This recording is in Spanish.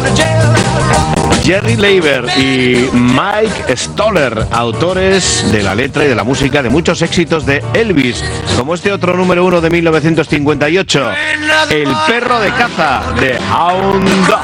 Jerry Leiber y Mike Stoller, autores de la letra y de la música de muchos éxitos de Elvis, como este otro número 1 de 1958, El perro de caza, de Hound Dog.